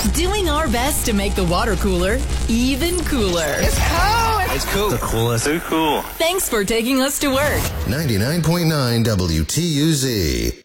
Doing our best to make the water cooler even cooler. It's cool. It's cool. The coolest. Too cool. Thanks for taking us to work. 99.9 WTUZ.